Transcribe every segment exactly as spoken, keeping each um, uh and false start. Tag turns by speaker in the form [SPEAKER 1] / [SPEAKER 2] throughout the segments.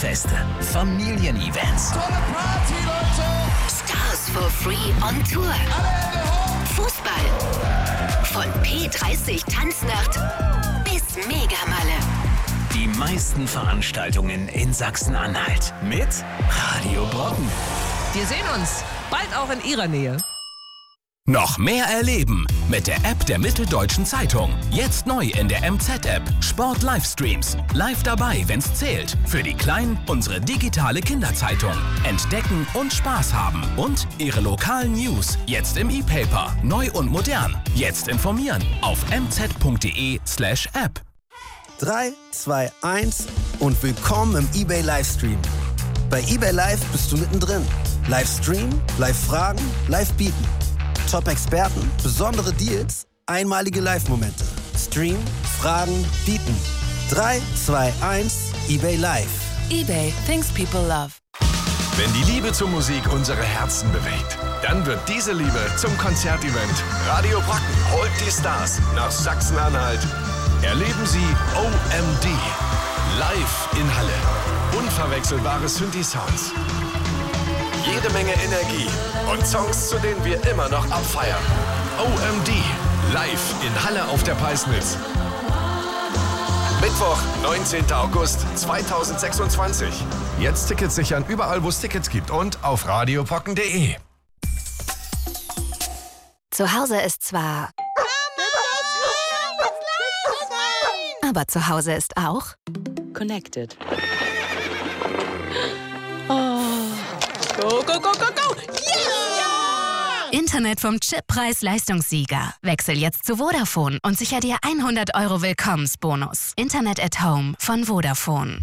[SPEAKER 1] Volksfeste, Familienevents.
[SPEAKER 2] Tolle Party, Leute!
[SPEAKER 3] Stars for free on Tour. Fußball. Von P dreißig Tanznacht bis Megamalle.
[SPEAKER 1] Die meisten Veranstaltungen in Sachsen-Anhalt mit Radio Brocken.
[SPEAKER 4] Wir sehen uns bald auch in Ihrer Nähe.
[SPEAKER 1] Noch mehr erleben mit der App der Mitteldeutschen Zeitung. Jetzt neu in der M Z-App. Sport-Livestreams. Live dabei, wenn's zählt. Für die Kleinen unsere digitale Kinderzeitung. Entdecken und Spaß haben. Und ihre lokalen News. Jetzt im E-Paper. Neu und modern. Jetzt informieren. Auf m z punkt d e slash app.
[SPEAKER 5] drei, zwei, eins und willkommen im eBay Livestream. Bei eBay Live bist du mittendrin. Livestream, Live-Fragen, Live-Bieten. Top-Experten, besondere Deals, einmalige Live-Momente. Stream, Fragen, Bieten. drei, zwei, eins, eBay Live.
[SPEAKER 6] eBay, things people love.
[SPEAKER 7] Wenn die Liebe zur Musik unsere Herzen bewegt, dann wird diese Liebe zum Konzertevent. Radio Brocken holt die Stars nach Sachsen-Anhalt. Erleben Sie O M D live in Halle. Unverwechselbare Synthi-Sounds. Jede Menge Energie und Songs, zu denen wir immer noch abfeiern. O M D live in Halle auf der Peisnitz. Mittwoch, neunzehnten August zweitausendsechsundzwanzig. Jetzt Tickets sichern überall, wo es Tickets gibt und auf radio brocken punkt d e.
[SPEAKER 3] Zu Hause ist zwar... Aber zu Hause ist auch...
[SPEAKER 6] Connected. Oh. Go, go, go, go, go! Yeah!
[SPEAKER 3] Internet vom Chip-Preis-Leistungssieger. Wechsel jetzt zu Vodafone und sicher dir hundert Euro Willkommensbonus. Internet at Home von Vodafone.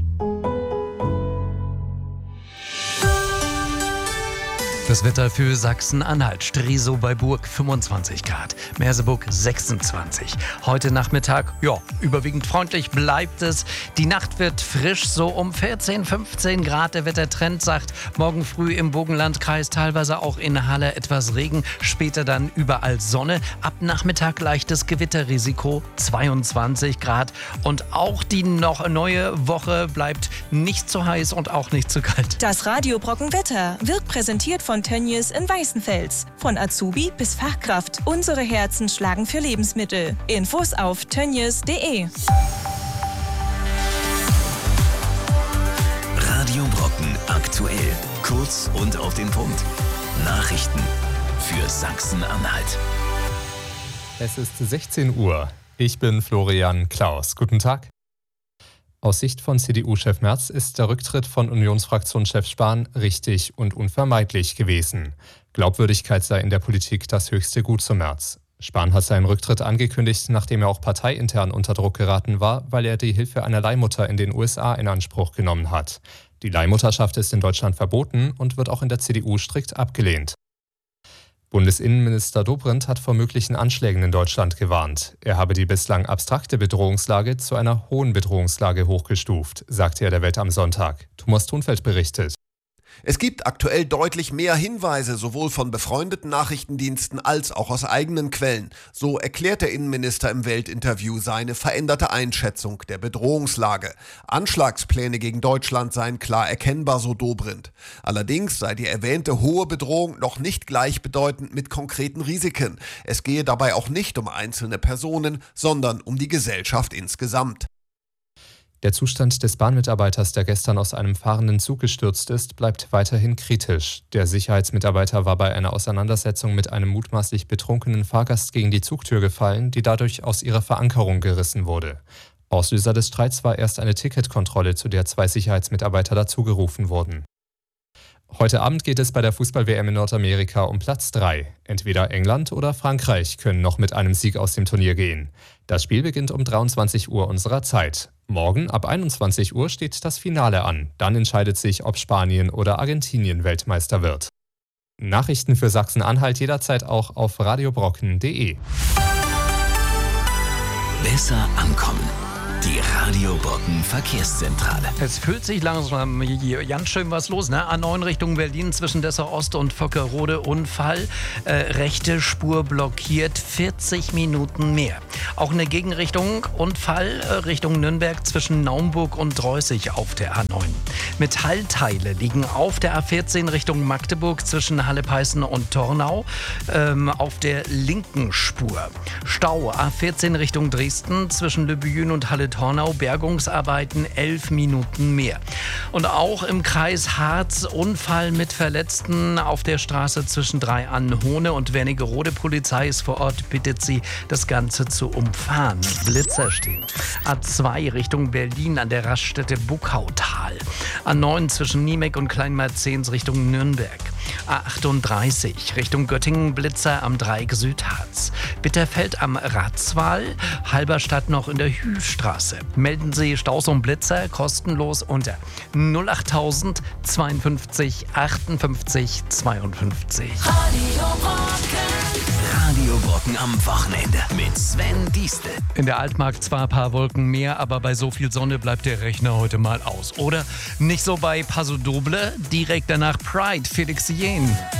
[SPEAKER 8] Das Wetter für Sachsen-Anhalt. Strisow bei Burg fünfundzwanzig Grad, Merseburg sechsundzwanzig. Heute Nachmittag, ja, überwiegend freundlich bleibt es. Die Nacht wird frisch, so um vierzehn, fünfzehn Grad. Der Wettertrend sagt, morgen früh im Burgenlandkreis teilweise auch in Halle etwas Regen, später dann überall Sonne. Ab Nachmittag leichtes Gewitterrisiko, zweiundzwanzig Grad. Und auch die noch neue Woche bleibt nicht zu heiß und auch nicht zu kalt.
[SPEAKER 9] Das Radio Brocken Wetter wird präsentiert von Tönnies in Weißenfels. Von Azubi bis Fachkraft. Unsere Herzen schlagen für Lebensmittel. Infos auf tönnies punkt d e.
[SPEAKER 1] Radio Brocken aktuell. Kurz und auf den Punkt. Nachrichten für Sachsen-Anhalt.
[SPEAKER 10] Es ist sechzehn Uhr. Ich bin Florian Klaus. Guten Tag. Aus Sicht von C D U-Chef Merz ist der Rücktritt von Unionsfraktionschef Spahn richtig und unvermeidlich gewesen. Glaubwürdigkeit sei in der Politik das höchste Gut, zu Merz. Spahn hat seinen Rücktritt angekündigt, nachdem er auch parteiintern unter Druck geraten war, weil er die Hilfe einer Leihmutter in den U S A in Anspruch genommen hat. Die Leihmutterschaft ist in Deutschland verboten und wird auch in der C D U strikt abgelehnt. Bundesinnenminister Dobrindt hat vor möglichen Anschlägen in Deutschland gewarnt. Er habe die bislang abstrakte Bedrohungslage zu einer hohen Bedrohungslage hochgestuft, sagte er der Welt am Sonntag. Thomas Thunfeld berichtet.
[SPEAKER 11] Es gibt aktuell deutlich mehr Hinweise, sowohl von befreundeten Nachrichtendiensten als auch aus eigenen Quellen. So erklärt der Innenminister im Welt-Interview seine veränderte Einschätzung der Bedrohungslage. Anschlagspläne gegen Deutschland seien klar erkennbar, so Dobrindt. Allerdings sei die erwähnte hohe Bedrohung noch nicht gleichbedeutend mit konkreten Risiken. Es gehe dabei auch nicht um einzelne Personen, sondern um die Gesellschaft insgesamt.
[SPEAKER 10] Der Zustand des Bahnmitarbeiters, der gestern aus einem fahrenden Zug gestürzt ist, bleibt weiterhin kritisch. Der Sicherheitsmitarbeiter war bei einer Auseinandersetzung mit einem mutmaßlich betrunkenen Fahrgast gegen die Zugtür gefallen, die dadurch aus ihrer Verankerung gerissen wurde. Auslöser des Streits war erst eine Ticketkontrolle, zu der zwei Sicherheitsmitarbeiter dazugerufen wurden. Heute Abend geht es bei der Fußball-W M in Nordamerika um Platz drei. Entweder England oder Frankreich können noch mit einem Sieg aus dem Turnier gehen. Das Spiel beginnt um dreiundzwanzig Uhr unserer Zeit. Morgen ab einundzwanzig Uhr steht das Finale an. Dann entscheidet sich, ob Spanien oder Argentinien Weltmeister wird. Nachrichten für Sachsen-Anhalt jederzeit auch auf radio brocken punkt d e.
[SPEAKER 1] Besser ankommen. Die Radio Brocken Verkehrszentrale.
[SPEAKER 8] Es fühlt sich langsam hier ganz schön was los, ne? A neun Richtung Berlin zwischen Dessau Ost und Vöckerode Unfall. Äh, rechte Spur blockiert, vierzig Minuten mehr. Auch eine Gegenrichtung Unfall äh, Richtung Nürnberg zwischen Naumburg und Dreußig auf der A neun. Metallteile liegen auf der A vierzehn Richtung Magdeburg zwischen Halle-Peißen und Tornau ähm, auf der linken Spur. Stau A vierzehn Richtung Dresden zwischen Lübben und Halle-Tornau. Bergungsarbeiten elf Minuten mehr. Und auch im Kreis Harz Unfall mit Verletzten auf der Straße zwischen Drei-An-Hohne und Wernigerode. Polizei ist vor Ort, bittet sie, das Ganze zu umfahren. Blitzer stehen. A zwei Richtung Berlin an der Raststätte Buckautal. A neun zwischen Niemek und Kleinmerzens Richtung Nürnberg. A achtunddreißig Richtung Göttingen, Blitzer am Dreieck Südharz. Bitterfeld am Ratzwall, Halberstadt noch in der Hühstraße. Melden Sie Staus und Blitzer kostenlos unter null achttausend zweiundfünfzig achtundfünfzig zweiundfünfzig.
[SPEAKER 1] Radio Brocken. Radio Brocken am Wochenende mit Sven Diestel.
[SPEAKER 8] In der Altmark zwar ein paar Wolken mehr, aber bei so viel Sonne bleibt der Rechner heute mal aus. Oder nicht so bei Paso Doble, direkt danach Pride, Felix Jen.